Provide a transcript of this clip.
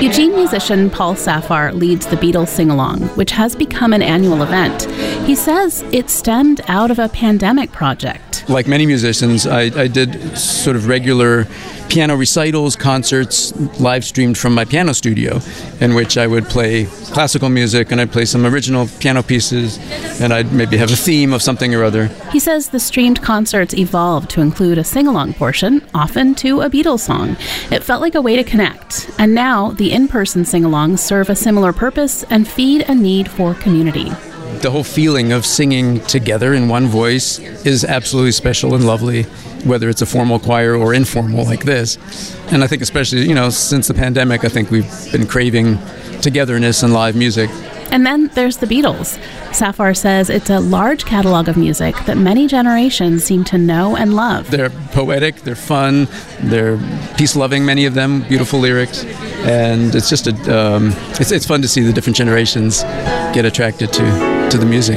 Eugene musician Paul Safar leads the Beatles Sing-Along, which has become an annual event. He says it stemmed out of a pandemic project. Like many musicians, I did sort of regular piano recitals, concerts, live streamed from my piano studio, in which I would play classical music and I'd play some original piano pieces, and I'd maybe have a theme of something or other. He says the streamed concerts evolved to include a sing-along portion, often to a Beatles song. It felt like a way to connect, and now the in-person sing-alongs serve a similar purpose and feed a need for community. The whole feeling of singing together in one voice is absolutely special and lovely, whether it's a formal choir or informal like this. And I think especially, since the pandemic, I think we've been craving togetherness and live music. And then there's the Beatles. Safar says it's a large catalog of music that many generations seem to know and love. They're poetic, they're fun, they're peace-loving, many of them, beautiful lyrics. And it's just it's fun to see the different generations get attracted to the music.